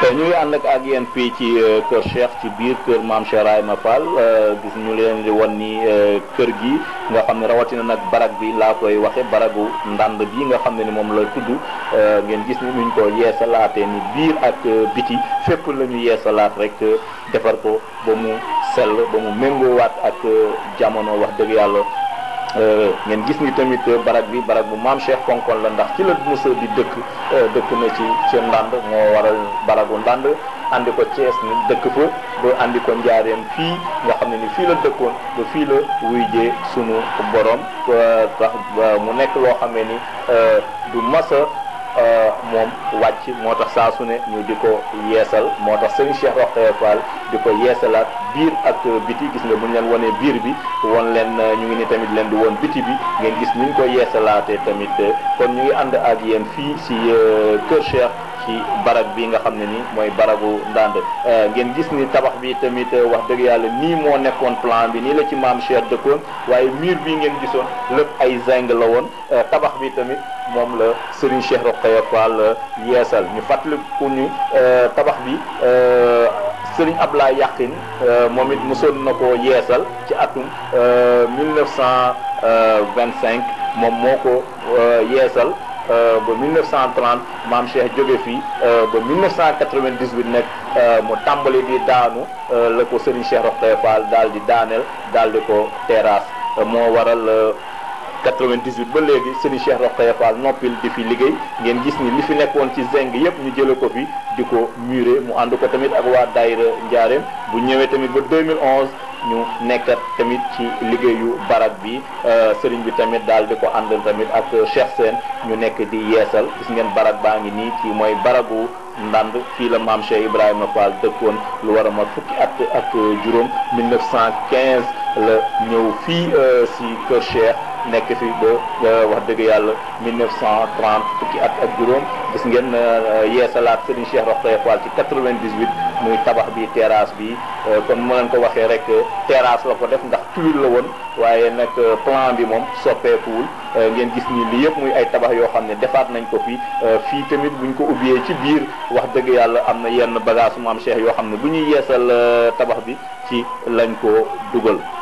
ñu ngi ànd ak yéen fii ci kër Cheikh ci biir kër maam Cheikh Ibrahima Fall gis ñu leen di wan ni kër gi nga xam ne rawatina nag barag bi laa koy waxe baragu ndànd bi nga xam ne ni moom la tudd ngeen gis ni nuñ ko yeesalaatee ni biir ak biti fépp la ñu yeesalaat rek defar ko ba mu sell ba mu méngoowaat ak jamono wax dëgg yàlla. ngeen gis ni tamit barag bi barag bu maam Cheikh fonkoon la ndax ci la Moussa di dëkk na ci ndànd moo waral baragu ndànd andi ko Thiès ni dëkk fa ba andi ko njaareem fii nga xam ne ni fii la dëkkoon ba fii la wuy jee sunu borom tax mu nekk loo xamee ni du masa moom wàcc moo tax saa su ne ñu di ko yeesal moo tax sëñ Cheikh Rokhaya Fall di ko yeesalaat biir ak biti gis nga bu ñu leen wanee biir bi won leen ñu ngi ni tamit leen di woon biti bi ngeen gis ni ñu ko yeesalaatee tamit kon ñu ngi ànd ak yéen fii si kër Cheikh ci barag bi nga xam ne ni mooy baragu ndànd ngeen gis ni tabax bi tamit wax dëgg yàlla nii moo nekkoon plan bi nii la ci maam Cheikh dëkkoon waaye mur bi ngeen gisoon lépp ay zinc la woon tabax bi tamit moom la Serigne Cheikh Rokhaya Fall yeesal ñu fàttaliku ñu tabax bi Serigne Ablaye Yaqin moom it mosoon na ko yeesal ci atum 1925 moom moo ko yeesal ba 1930 maam Cheikh jóge fii ba 1998 nag mu tàmbali di daanu la ko Serigne Cheikh Rokhaya Fall daal di daaneel daal di ko terrasse moo waral 98 ba léegi Serigne Cheikh Rokhaya Fall noppil di fi liggéey ngeen gis ni li fi nekkoon ci zinc yëpp ñu jële ko fi di ko muré mu ànd ko tamit ak waa daayira Njaareem bu ñëwee tamit ba 2011 ñu nekkat tamit ci liggéeyu barag bi Serigne bi tamit daal di ko àndal tamit ak Cheikh Sène ñu nekk di yeesal gis ngeen barag baa ngi nii ci mooy baragu ndànd fii la maam Cheikh Ibrahima Fall dëkkoon lu war a mat fukki at ak juróom 1915 la ñëw fii si kër Cheikh nekk fi ba wax dëgg yàlla 1930 fukki at ak juróom gis ngeen yeesalaat Serigne Cheikh Rokhaya Fall ci 98 muy tabax bi terrasse bi kon mu leen ko waxee rek terrasse la ko def ndax tuile la woon waaye nag plan bi moom soppeekuwul ngeen gis ni li yëpp muy ay tabax yoo xam ne defaat nañ ko fi fii tamit buñ ko ubbiyee ci biir wax dëgg yàlla am na yenn bagage maam Cheikh yoo xam ne bu ñuy yeesal tabax bi ci lañ ko dugal.